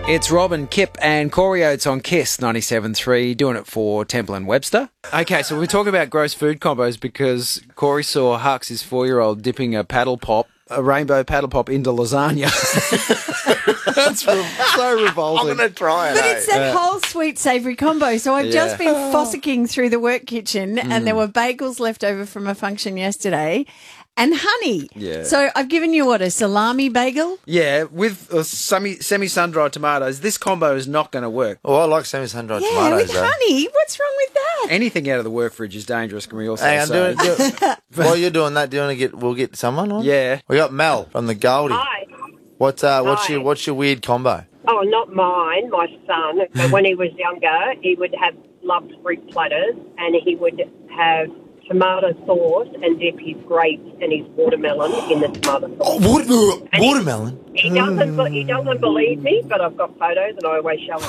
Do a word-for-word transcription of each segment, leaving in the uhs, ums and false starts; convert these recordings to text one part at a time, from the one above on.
It's Robin, Kip and Corey Oates on Kiss ninety-seven point three, doing it for Temple and Webster. Okay, so we're talking about gross food combos because Corey saw Hux, his four-year-old, dipping a paddle pop, a rainbow paddle pop into lasagna. That's re- so revolting. I'm going to try it. But eh? it's that Yeah. whole sweet savoury combo. So I've just Yeah. been fossicking through the work kitchen and there were bagels left over from a function yesterday and honey. Yeah. So I've given you what, a salami bagel? Yeah, with uh, semi, semi-sun-dried tomatoes, this combo is not going to work. Oh, I like semi-sun-dried Yeah, tomatoes, with though. honey. What's wrong with that? Anything out of the work fridge is dangerous, can we also Hang on, say? do it, do it. While you're doing that, do you want to get? We'll get someone on. Yeah. We got Mel from the Goldie. Hi. What's uh? What's Hi. your What's your weird combo? Oh, not mine, my son. But when he was younger, he would have loved fruit platters and he would have tomato sauce and dip his grapes and his watermelon in the tomato sauce. Oh, water, watermelon. He doesn't, be- he doesn't believe me, but I've got photos and I always show him.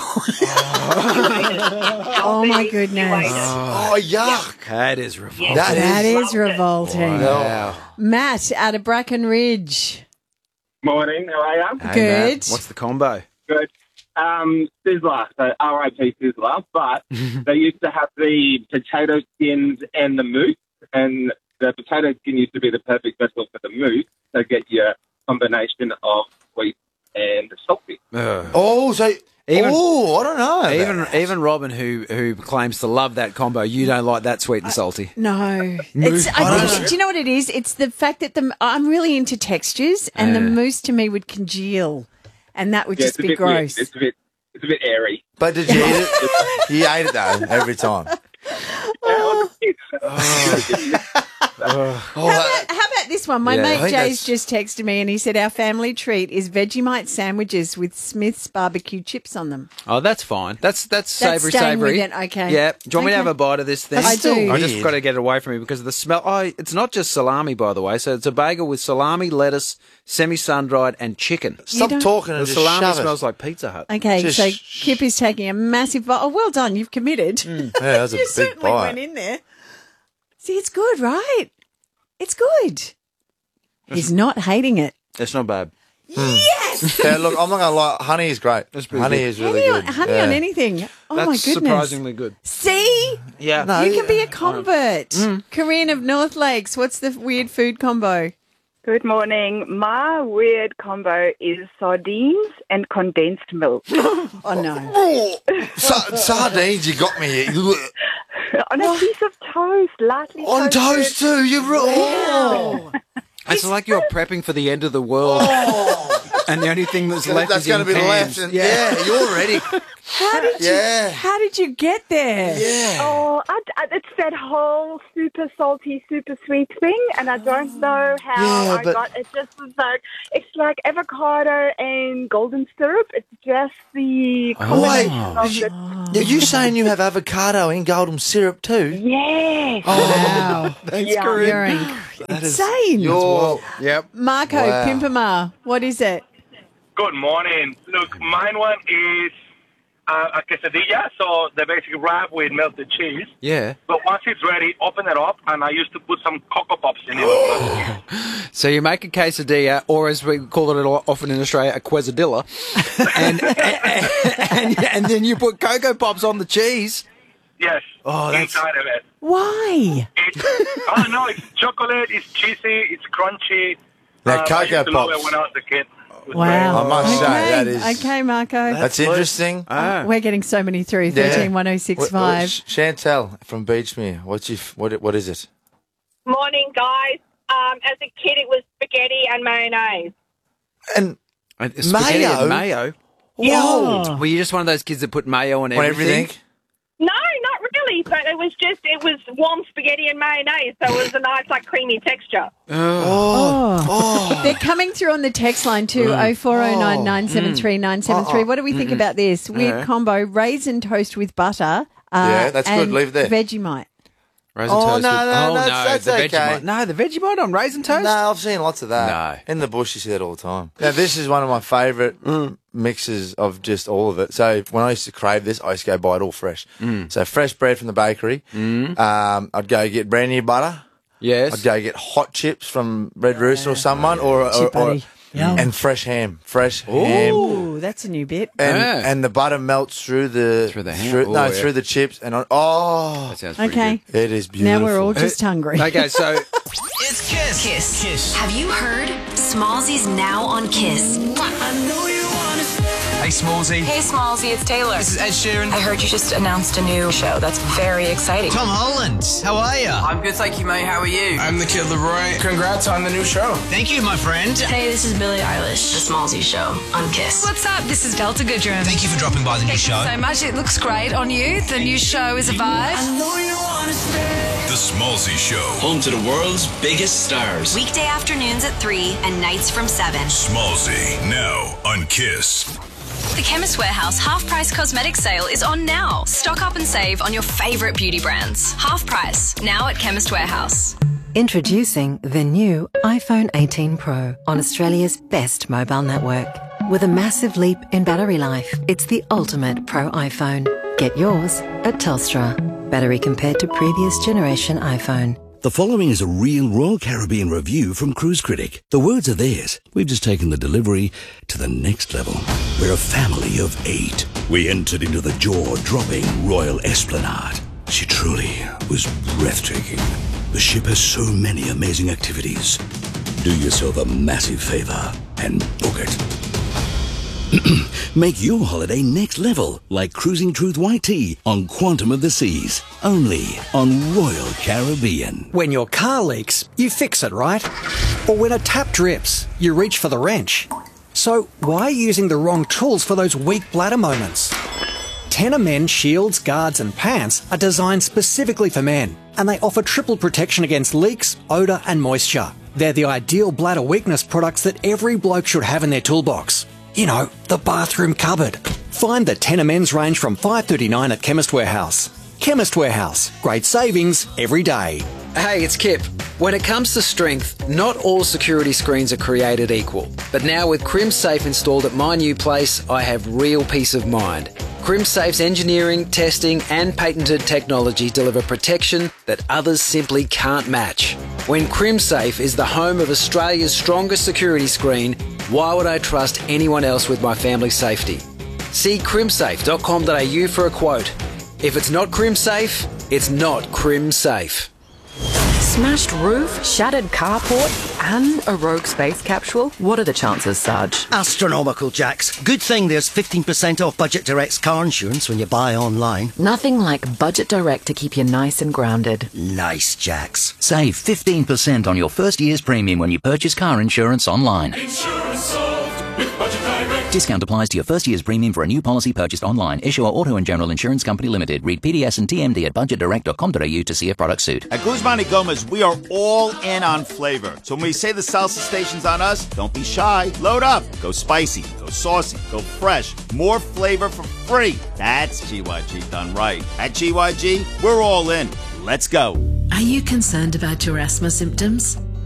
Oh, my goodness. Oh, yuck. That is revolting. That That is. is revolting. Wow. Matt out of Brackenridge. Morning, how are you? Hey, Good. Matt, what's the combo? Good. Um, Sizzler, so R I P Sizzler, but they used to have the potato skins and the mousse, and the potato skin used to be the perfect vessel for the mousse to get your combination of sweet and salty. Ugh. Oh, so Even- oh, I don't know. about Even that. even Robin, who who claims to love that combo, you don't like that sweet and salty. No, it's. I think. Do you know what it is? It's the fact that the I'm really into textures, and the Yeah. mousse to me would congeal, and that would Yeah, just it's a be bit weird. gross. It's a bit, it's a bit airy. But did you eat it? You ate it though every time. Oh, How that- about, how about this one? My Yeah, I mate think Jay's that's- just texted me and he said our family treat is Vegemite sandwiches with Smith's barbecue chips on them. Oh, that's fine. That's that's That's savoury, staying with savoury. it, okay. Yeah. Do you want me to Okay. have a bite of this thing? I do. I just Weird. got to get it away from me because of the smell. Oh, it's not just salami, by the way. So it's a bagel with salami, lettuce, semi-sun-dried, and chicken. Stop don't- talking and The just salami shove it. smells like Pizza Hut. Okay, Just so sh- Kip is taking a massive bite. Oh, well done. You've committed. Yeah, that was a you big certainly bite. went in there. See, it's good, right? It's good. He's not hating it. It's not bad. Yes! Yeah, look, I'm not gonna lie. Honey is great. That's pretty Honey good. is really honey on, good. honey yeah. on anything. Oh, That's my goodness. surprisingly good. See? Yeah. No, You can be a yeah. convert. Corinne of North Lakes, what's the weird food combo? Good morning. My weird combo is sardines and condensed milk. Oh, no. Oh, sa- sardines, you got me here. On a piece of toast, lightly On toasted. toast too, you're right. It's like you're prepping for the end of the world, and the only thing that's left That's is going in to be pans. left. And, yeah. you're ready. How did you, Yeah. how did you get there? Yeah. Oh, I, I, it's that whole super salty, super sweet thing, and I don't know how Yeah, I but- got. It just was like it's like avocado and golden syrup. It's just the combination Oh, of you- the Are you saying you have avocado in golden syrup too? yeah. Wow. Thanks, Yeah. Corinne. You're inc- insane. You're Yep. Marco, Wow. Pimpamar, what is it? Good morning. Look, mine one is uh, a quesadilla, so the basic wrap with melted cheese. Yeah. But once it's ready, open it up, and I used to put some Cocoa Pops in it. So you make a quesadilla, or as we call it often in Australia, a quesadilla, and, and, and and then you put Cocoa Pops on the cheese. Yes, Oh, that's- inside of it. Why? It's, oh, no, it's chocolate, it's cheesy, it's crunchy. Now, Um, I Cocoa used to love Pops. it when I was a kid. It was Wow. I must say, okay. that is- Okay, Marco. That's interesting. Ah. We're getting so many through. Yeah. Thirteen one oh six What- what- five. Sh- Chantel from Beachmere. What's your, f- what? What is it? Morning, guys. Um, as a kid, it was spaghetti and mayonnaise. And And spaghetti Mayo? and mayo. Whoa. Were you just one of those kids that put mayo on on everything? everything. No, not really, but it was just, it was warm spaghetti and mayonnaise, so it was a nice, like, creamy texture. Oh, Oh. They're coming through on the text line too, oh four oh nine, nine seven three, nine seven three. What do we think about this? Weird Yeah. combo, raisin toast with butter. Uh, Yeah, that's good. and Leave it there. Vegemite. Raisin Oh, toast no, with- no, oh, that's- no, that's the okay. Vegemite. No, the Vegemite on raisin toast? no, I've seen lots of that. No. In the bush, you see that all the time. Now, this is one of my favourite mixes of just all of it. So when I used to crave this, I used to go buy it all fresh. So fresh bread from the bakery. Um, I'd go get brand new butter. Yes. I'd go get hot chips from Red Rooster or someone, or or, Chip or buddy. Yum. and fresh ham. Fresh ham. Ooh, that's a new bit. And, Yeah. and the butter melts through the Through the ham? Oh, no, yeah. through the chips and on, oh, That sounds pretty Okay. it is beautiful. Now we're all just hungry. good. Okay, so It's Kiss. Kiss. Kiss. Have you heard? Smallsy's now on Kiss. Hey, Smallsy. Hey, Smallsy, it's Taylor. This is Ed Sheeran. I heard you just announced a new show. That's very exciting. Tom Holland. How are you? I'm good, thank you, mate. How are you? I'm the Kid Leroy. Congrats on the new show. Thank you, my friend. Hey, this is Billie Eilish, the Smallsy Show on Kiss. What's up? This is Delta Goodrum. Thank you for dropping by the new Thank show. you so much. It looks great on you. The new show is a vibe. The Smallsy Show. Home to the world's biggest stars. Weekday afternoons at three and nights from seven. Smallsy, now on Kiss. The Chemist Warehouse half price cosmetics sale is on now. Stock up and save on your favourite beauty brands. Half price now at Chemist Warehouse. Introducing the new iPhone eighteen Pro on Australia's best mobile network. With a massive leap in battery life, it's the ultimate Pro iPhone. Get yours at Telstra. Battery compared to previous generation iPhone. The following is a real Royal Caribbean review from Cruise Critic. The words are theirs. We've just taken the delivery to the next level. We're a family of eight. We entered into the jaw-dropping Royal Esplanade. She truly was breathtaking. The ship has so many amazing activities. Do yourself a massive favor and book it. Make your holiday next level, like cruising Truth White Tea on Quantum of the Seas, only on Royal Caribbean. When your car leaks, you fix it, right? Or when a tap drips, you reach for the wrench. So why are you using the wrong tools for those weak bladder moments? Tenor Men shields, guards and pants are designed specifically for men, and they offer triple protection against leaks, odour and moisture. They're the ideal bladder weakness products that every bloke should have in their toolbox. You know, the bathroom cupboard. Find the Tenor Men's range from five dollars thirty-nine at Chemist Warehouse. Chemist Warehouse. Great savings every day. Hey, it's Kip. When it comes to strength, not all security screens are created equal. But now with CrimSafe installed at my new place, I have real peace of mind. CrimSafe's engineering, testing and patented technology deliver protection that others simply can't match. When CrimSafe is the home of Australia's strongest security screen, why would I trust anyone else with my family's safety? See crimsafe dot com dot a u for a quote. If it's not CrimSafe, it's not CrimSafe. Smashed roof, shattered carport, and a rogue space capsule? What are the chances, Sarge? Astronomical, Jax. Good thing there's fifteen percent off Budget Direct's car insurance when you buy online. Nothing like Budget Direct to keep you nice and grounded. Nice, Jax. Save fifteen percent on your first year's premium when you purchase car insurance online. Insurance solved with Budget Direct. Discount applies to your first year's premium for a new policy purchased online. Issuer Auto and General Insurance Company Limited. Read P D S and T M D at budget direct dot com dot a u to see if products suit. At Guzman y Gomez, we are all in on flavor. So when we say the salsa station's on us, don't be shy. Load up. Go spicy. Go saucy. Go fresh. More flavor for free. That's G Y G done right. At G Y G, we're all in. Let's go. Are you concerned about your asthma symptoms?